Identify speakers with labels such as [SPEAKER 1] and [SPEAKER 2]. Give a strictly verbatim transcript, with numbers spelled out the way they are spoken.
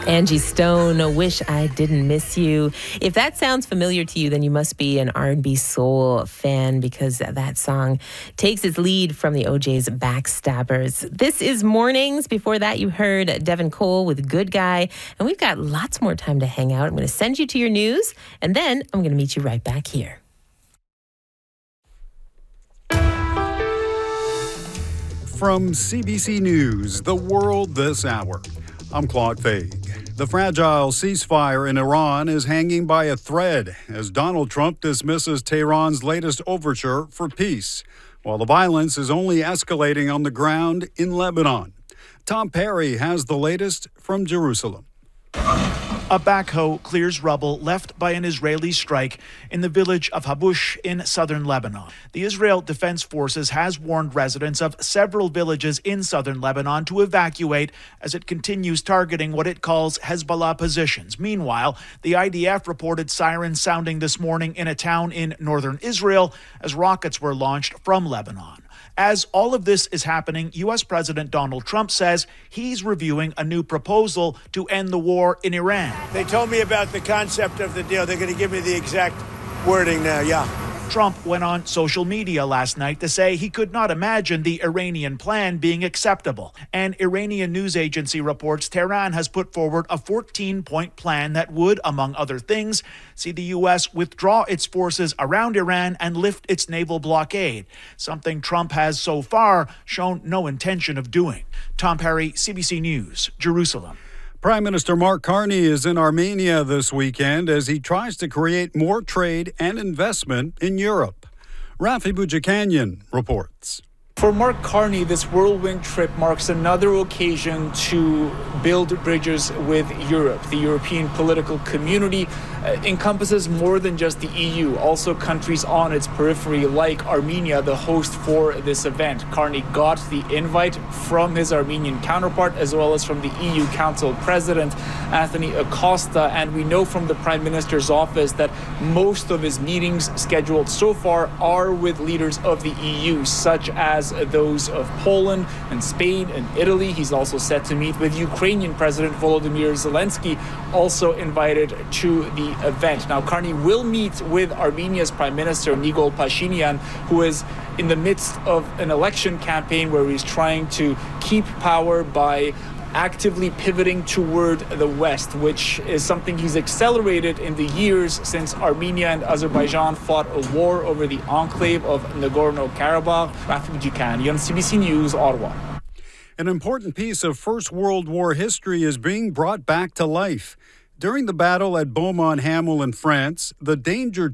[SPEAKER 1] Angie Stone, Wish I Didn't Miss You. If that sounds familiar to you, then you must be an R and B soul fan, because that song takes its lead from the O J's Backstabbers. This is Mornings. Before that, you heard Devin Cole with Good Guy. And we've got lots more time to hang out. I'm going to send you to your news, and then I'm going to meet you right back here.
[SPEAKER 2] From C B C News, The World This Hour, I'm Claude Faig. The fragile ceasefire in Iran is hanging by a thread as Donald Trump dismisses Tehran's latest overture for peace, while the violence is only escalating on the ground in Lebanon. Tom Perry has the latest from Jerusalem.
[SPEAKER 3] A backhoe clears rubble left by an Israeli strike in the village of Habush in southern Lebanon. The Israel Defense Forces has warned residents of several villages in southern Lebanon to evacuate as it continues targeting what it calls Hezbollah positions. Meanwhile, the I D F reported sirens sounding this morning in a town in northern Israel as rockets were launched from Lebanon. As all of this is happening, U S President Donald Trump says he's reviewing a new proposal to end the war in Iran.
[SPEAKER 4] They told me about the concept of the deal. They're going to give me the exact wording now, yeah.
[SPEAKER 3] Trump went on social media last night to say he could not imagine the Iranian plan being acceptable. An Iranian news agency reports Tehran has put forward a fourteen-point plan that would, among other things, see the U S withdraw its forces around Iran and lift its naval blockade, something Trump has so far shown no intention of doing. Tom Perry, C B C News, Jerusalem.
[SPEAKER 2] Prime Minister Mark Carney is in Armenia this weekend as he tries to create more trade and investment in Europe. Rafi Boudjikanian reports.
[SPEAKER 5] For Mark Carney, this whirlwind trip marks another occasion to build bridges with Europe. The European political community uh, encompasses more than just the E U, also countries on its periphery like Armenia, the host for this event. Carney got the invite from his Armenian counterpart as well as from the E U Council President, Anthony Acosta, and we know from the Prime Minister's office that most of his meetings scheduled so far are with leaders of the E U, such as those of Poland and Spain and Italy. He's also set to meet with Ukrainian President Volodymyr Zelensky, also invited to the event. Now, Carney will meet with Armenia's Prime Minister Nikol Pashinyan, who is in the midst of an election campaign where he's trying to keep power by actively pivoting toward the West, which is something he's accelerated in the years since Armenia and Azerbaijan fought a war over the enclave of Nagorno-Karabakh. Rafi Boudjikanian, C B C News, Ottawa.
[SPEAKER 2] An important piece of First World War history is being brought back to life. During the battle at Beaumont Hamel in France, the danger